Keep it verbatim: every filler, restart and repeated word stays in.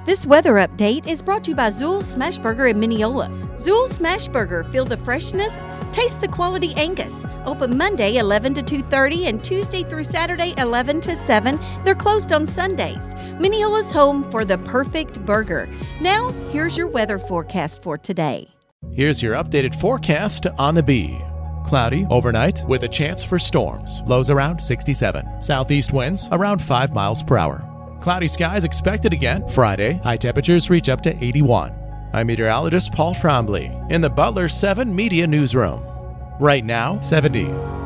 This weather update is brought to you by Zool Smashburger in Mineola. Zool Smashburger, feel the freshness, taste the quality Angus. Open Monday eleven to two thirty and Tuesday through Saturday eleven to seven. They're closed on Sundays. Mineola's home for the perfect burger. Now, here's your weather forecast for today. Here's your updated forecast on the Bee. Cloudy overnight with a chance for storms. Lows around sixty-seven. Southeast winds around five miles per hour. Cloudy skies expected again Friday. High temperatures reach up to eighty-one. I'm meteorologist Paul Trombley in the Butler seven Media Newsroom. Right now, seventy.